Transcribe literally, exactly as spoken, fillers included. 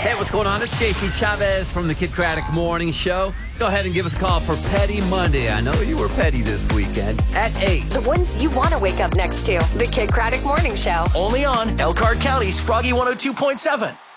Hey, what's going on? It's J C Chavez from the Kid Craddock Morning Show. Go ahead and give us a call for Petty Monday. I know you were petty this weekend at eight. The ones you want to wake up next to. The Kid Craddock Morning Show. Only on Elkhart County's Froggy one oh two point seven.